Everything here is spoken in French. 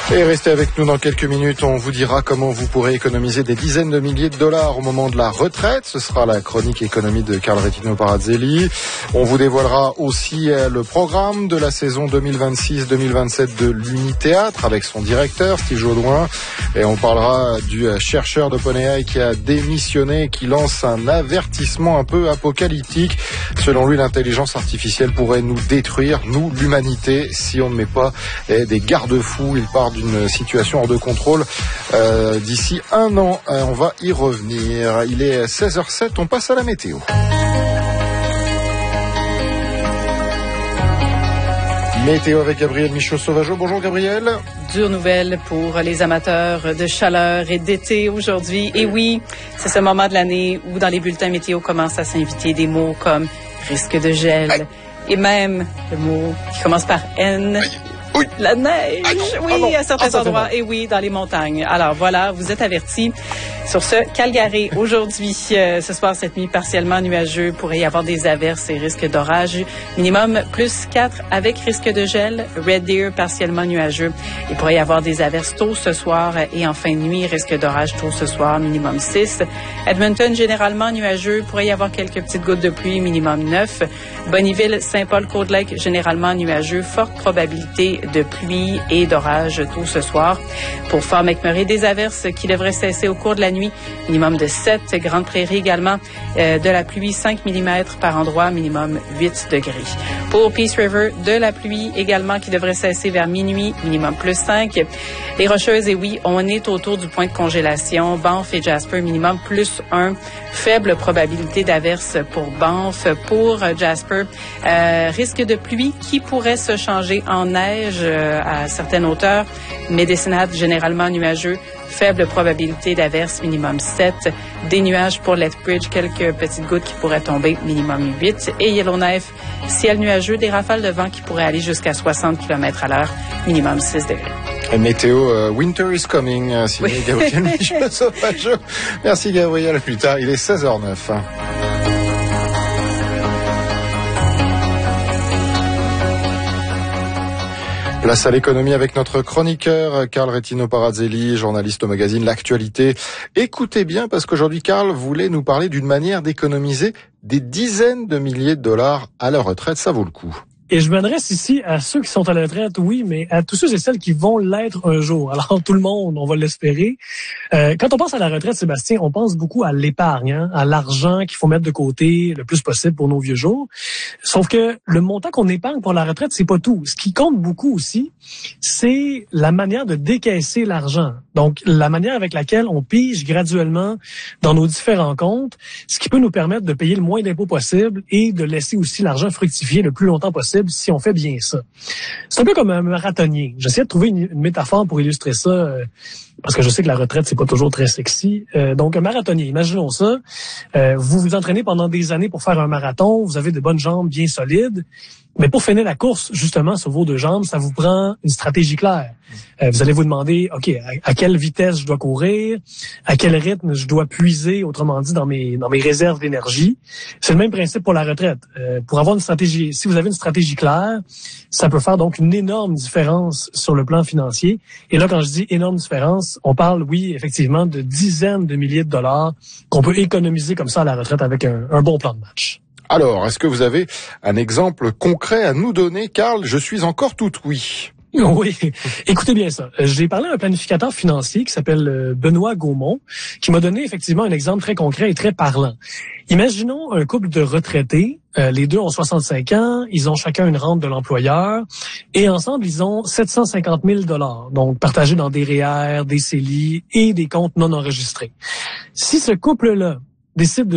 Et restez avec nous dans quelques minutes, on vous dira comment vous pourrez économiser des dizaines de milliers de dollars au moment de la retraite. Ce sera la chronique économie de Carl Rettino Parazzelli. On vous dévoilera aussi le programme de la saison 2026-2027 de l'Uni-Théâtre avec son directeur Steve Jaudoin. Et on parlera du chercheur d'OpenAI qui a démissionné et qui lance un avertissement un peu apocalyptique. Selon lui, l'intelligence artificielle pourrait nous détruire, nous, l'humanité, si on ne met pas des garde-fous. Il part d'une situation hors de contrôle d'ici un an. On va y revenir. Il est 16h07, on passe à la météo. Météo avec Gabriel Michaud-Sauvageau. Bonjour Gabriel. Dure nouvelle pour les amateurs de chaleur et d'été aujourd'hui. Et oui, c'est ce moment de l'année où dans les bulletins météo commencent à s'inviter des mots comme risque de gel et même le mot qui commence par N. Oui. La neige, à certains endroits, et oui, dans les montagnes. Alors voilà, vous êtes avertis. Sur ce, Calgary, aujourd'hui, ce soir, cette nuit, partiellement nuageux, pourrait y avoir des averses et risques d'orage. Minimum plus 4 avec risque de gel. Red Deer, partiellement nuageux. Il pourrait y avoir des averses tôt ce soir et en fin de nuit, risque d'orage tôt ce soir, minimum 6. Edmonton, généralement nuageux, pourrait y avoir quelques petites gouttes de pluie, minimum 9. Bonnyville, Saint-Paul-Côte Lake, généralement nuageux, forte probabilité de pluie et d'orage tôt ce soir. Pour Fort McMurray, des averses qui devraient cesser au cours de la nuit, minimum de 7. Grande Prairie également, de la pluie 5 mm par endroit, minimum 8 degrés. Pour Peace River, de la pluie également qui devrait cesser vers minuit, minimum plus 5. Les Rocheuses, et oui, on est autour du point de congélation. Banff et Jasper, minimum plus 1. Faible probabilité d'averse pour Banff. Pour Jasper, risque de pluie qui pourrait se changer en neige à certaines hauteurs. Medicine Hat, généralement nuageux. Faible probabilité d'averse, minimum 7. Des nuages pour Lethbridge, quelques petites gouttes qui pourraient tomber, minimum 8. Et Yellowknife, ciel nuageux, des rafales de vent qui pourraient aller jusqu'à 60 km/h, minimum 6 degrés. Météo, winter is coming, signé Gabriel Michaud-Sauvageau. Merci Gabriel, à plus tard, il est 16h09. Place à l'économie avec notre chroniqueur Carl Rettino Parazzelli, journaliste au magazine L'Actualité. Écoutez bien parce qu'aujourd'hui Carl voulait nous parler d'une manière d'économiser des dizaines de milliers de dollars à la retraite. Ça vaut le coup. Et je m'adresse ici à ceux qui sont à la retraite, oui, mais à tous ceux et celles qui vont l'être un jour. Alors, tout le monde, on va l'espérer. Quand on pense à la retraite, Sébastien, on pense beaucoup à l'épargne, à l'argent qu'il faut mettre de côté le plus possible pour nos vieux jours. Sauf que le montant qu'on épargne pour la retraite, c'est pas tout. Ce qui compte beaucoup aussi, c'est la manière de décaisser l'argent. Donc, la manière avec laquelle on pige graduellement dans nos différents comptes, ce qui peut nous permettre de payer le moins d'impôts possible et de laisser aussi l'argent fructifier le plus longtemps possible si on fait bien ça. C'est un peu comme un marathonnier. J'essaie de trouver une métaphore pour illustrer ça, parce que je sais que la retraite, c'est pas toujours très sexy. Donc, un marathonnier, imaginons ça. Vous vous entraînez pendant des années pour faire un marathon, vous avez de bonnes jambes bien solides, mais pour finir la course, justement, sur vos deux jambes, ça vous prend une stratégie claire. Vous allez vous demander, OK, à quelle vitesse je dois courir, à quel rythme je dois puiser, autrement dit, dans mes réserves d'énergie. C'est le même principe pour la retraite. Pour avoir une stratégie, si vous avez une stratégie claire, ça peut faire donc une énorme différence sur le plan financier. Et là, quand je dis énorme différence, on parle, oui, effectivement, de dizaines de milliers de dollars qu'on peut économiser comme ça à la retraite avec un bon plan de match. Alors, est-ce que vous avez un exemple concret à nous donner, Carl? Je suis encore tout oui. Oui, écoutez bien ça. J'ai parlé à un planificateur financier qui s'appelle Benoît Gaumont, qui m'a donné effectivement un exemple très concret et très parlant. Imaginons un couple de retraités, les deux ont 65 ans, ils ont chacun une rente de l'employeur, et ensemble, ils ont 750 000 $, donc partagés dans des REER, des CELI et des comptes non enregistrés. Si ce couple-là décide de